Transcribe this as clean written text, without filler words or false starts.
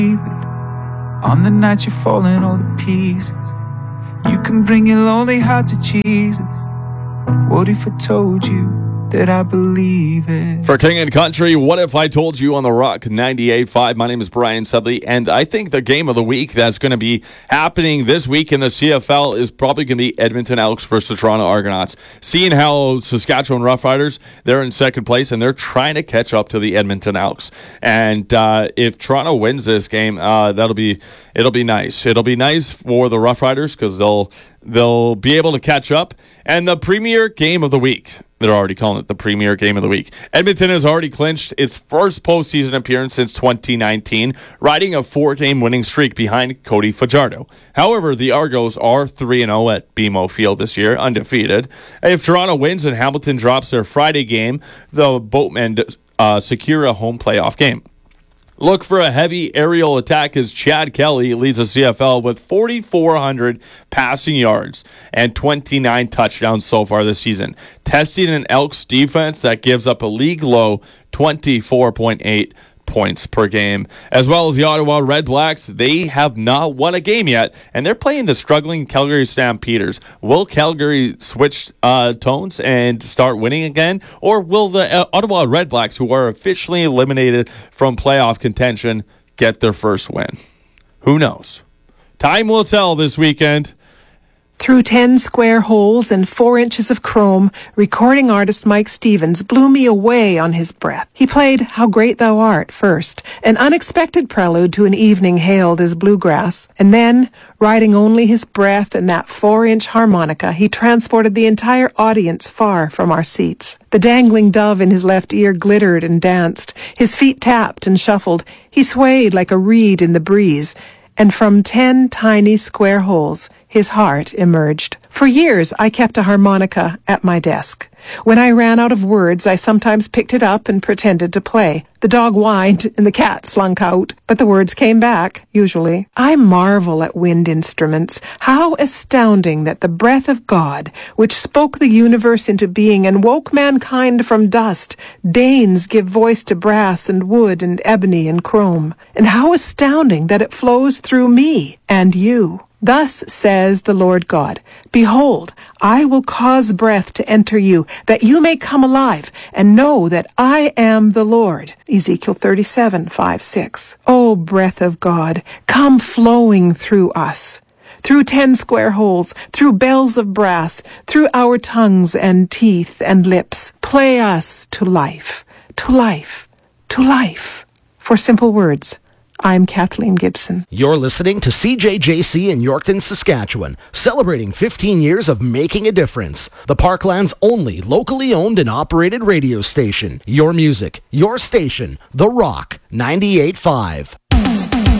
On the night you're falling all to pieces, you can bring your lonely heart to Jesus. What if I told you that I believe it? For King and Country, What If I Told You on the Rock 98.5. My name is Brian Sedley, and I think the game of the week that's going to be happening this week in the CFL is probably going to be Edmonton Elks versus the Toronto Argonauts. Seeing how Saskatchewan Roughriders, they're in second place, and they're trying to catch up to the Edmonton Elks. And if Toronto wins this game, it'll be nice. It'll be nice for the Roughriders because they'll be able to catch up. And the premier game of the week, they're already calling it the premier game of the week. Edmonton has already clinched its first postseason appearance since 2019, riding a 4-game winning streak behind Cody Fajardo. However, the Argos are 3-0 at BMO Field this year, undefeated. If Toronto wins and Hamilton drops their Friday game, the Boatmen secure a home playoff game. Look for a heavy aerial attack as Chad Kelly leads the CFL with 4,400 passing yards and 29 touchdowns so far this season, testing an Elks defense that gives up a league-low 24.8 points per game. As well as the Ottawa Red Blacks, they have not won a game yet, and they're playing the struggling Calgary Stampeders. Will Calgary switch tones and start winning again, or will the Ottawa Red Blacks, who are officially eliminated from playoff contention, get their first win? Who knows? Time will tell this weekend. Through 10 square holes and 4 inches of chrome, recording artist Mike Stevens blew me away on his breath. He played How Great Thou Art first, an unexpected prelude to an evening hailed as bluegrass. And then, riding only his breath and that 4-inch harmonica, he transported the entire audience far from our seats. The dangling dove in his left ear glittered and danced. His feet tapped and shuffled. He swayed like a reed in the breeze. And from 10 tiny square holes, his heart emerged. For years, I kept a harmonica at my desk. When I ran out of words, I sometimes picked it up and pretended to play. The dog whined and the cat slunk out, but the words came back, usually. I marvel at wind instruments. How astounding that the breath of God, which spoke the universe into being and woke mankind from dust, deigns give voice to brass and wood and ebony and chrome. And how astounding that it flows through me and you. Thus says the Lord God, Behold, I will cause breath to enter you, that you may come alive, and know that I am the Lord. Ezekiel 37:5-6. O breath of God, come flowing through us. Through 10 square holes, through bells of brass, through our tongues and teeth and lips, play us to life, to life, to life. For simple words, I'm Kathleen Gibson. You're listening to CJJC in Yorkton, Saskatchewan, celebrating 15 years of making a difference. The Parkland's only locally owned and operated radio station. Your music, your station, The Rock 98.5.